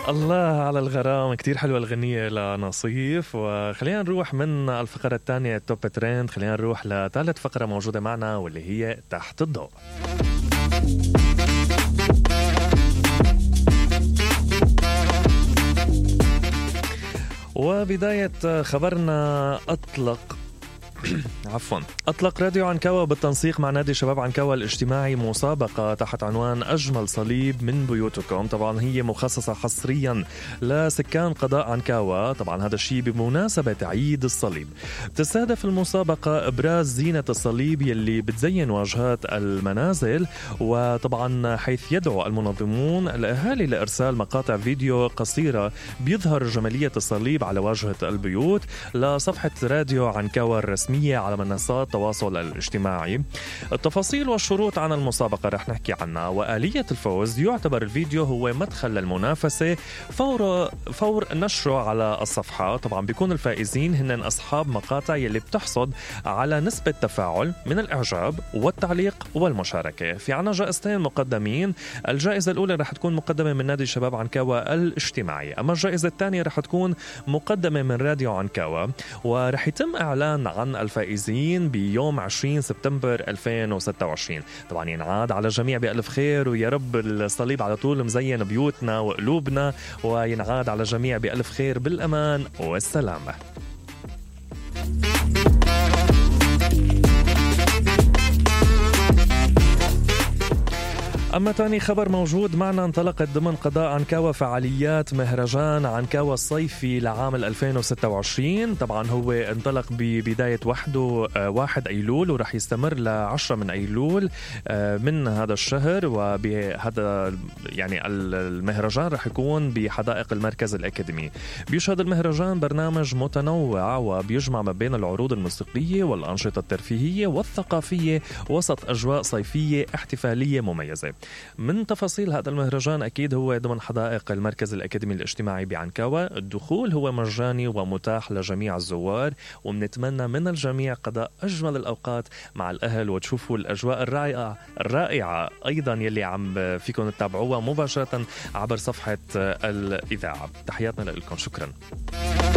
الله على الغرام، كتير حلوة الغنية لنصيف. وخلينا نروح من الفقرة الثانية توب ترند، خلينا نروح لثالث فقرة موجودة معنا واللي هي تحت الضوء. وبداية خبرنا أطلق راديو عنكوة بالتنسيق مع نادي شباب عنكوة الاجتماعي مسابقة تحت عنوان أجمل صليب من بيوتكم. طبعا هي مخصصة حصريا لسكان قضاء عنكوة، طبعا هذا الشيء بمناسبة عيد الصليب. تستهدف المسابقة إبراز زينة الصليب يلي بتزين واجهات المنازل، وطبعا حيث يدعو المنظمون الأهالي لإرسال مقاطع فيديو قصيرة بيظهر جمالية الصليب على واجهة البيوت لصفحة راديو عنكوة الرسمية على منصات التواصل الاجتماعي. التفاصيل والشروط عن المسابقة رح نحكي عنها، وآلية الفوز. يعتبر الفيديو هو مدخل للمنافسة فور نشره على الصفحة. طبعا بيكون الفائزين هن أصحاب مقاطع يلي بتحصد على نسبة تفاعل من الإعجاب والتعليق والمشاركة. في عنا جائزتين مقدمين، الجائزة الأولى رح تكون مقدمة من نادي شباب عنكوة الاجتماعي، أما الجائزة الثانية رح تكون مقدمة من راديو عنكوة، ورح يتم إعلان عن الفائزين بيوم 20 سبتمبر 2026. طبعا ينعاد على الجميع بألف خير، ويا رب الصليب على طول مزين بيوتنا وقلوبنا، وينعاد على الجميع بألف خير بالأمان والسلامة. أما تاني خبر موجود معنا، انطلقت ضمن قضاء عنكوة فعاليات مهرجان عنكوة الصيفي لعام 2026. طبعا هو انطلق ببداية 1 أيلول ورح يستمر ل10 من أيلول من هذا الشهر. وبهذا يعني المهرجان رح يكون بحدائق المركز الأكاديمي. بيشهد المهرجان برنامج متنوع وبيجمع ما بين العروض الموسيقية والأنشطة الترفيهية والثقافية وسط أجواء صيفية احتفالية مميزة. من تفاصيل هذا المهرجان أكيد هو ضمن حدائق المركز الأكاديمي الاجتماعي بعنكوة. الدخول هو مجاني ومتاح لجميع الزوار، ومنتمنى من الجميع قضاء أجمل الأوقات مع الأهل وتشوفوا الأجواء الرائعة أيضا يلي عم فيكم تتابعوها مباشرة عبر صفحة الإذاعة. تحياتنا لكم، شكرا.